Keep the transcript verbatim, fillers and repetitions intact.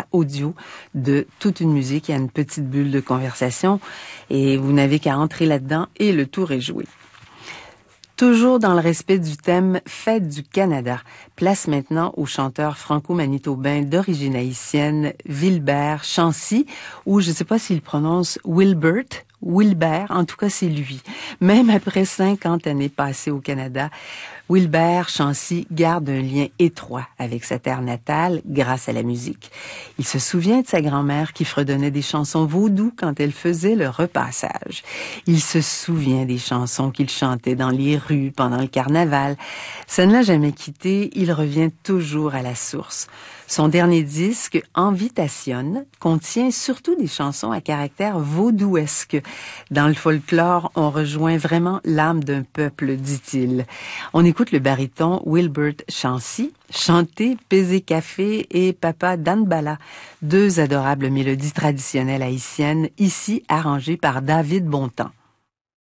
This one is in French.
audio de toute une musique. Il y a une petite bulle de conversation et vous n'avez qu'à entrer là-dedans et le tour est joué. Toujours dans le respect du thème Fête du Canada, place maintenant au chanteur franco-manitobain d'origine haïtienne Wilbert Chancy, ou je ne sais pas s'il prononce Wilbert, Wilbert, en tout cas c'est lui. Même après cinquante années passées au Canada, Wilbert Chancy garde un lien étroit avec sa terre natale grâce à la musique. Il se souvient de sa grand-mère qui fredonnait des chansons vaudou quand elle faisait le repassage. Il se souvient des chansons qu'il chantait dans les rues pendant le carnaval. Ça ne l'a jamais quitté, il revient toujours à la source. Son dernier disque, Envitation, contient surtout des chansons à caractère vaudouesque. Dans le folklore, on rejoint vraiment l'âme d'un peuple, dit-il. On écoute le baryton Wilbert Chancy chanter Pesé Café et Papa Danbala, deux adorables mélodies traditionnelles haïtiennes, ici arrangées par David Bontemps.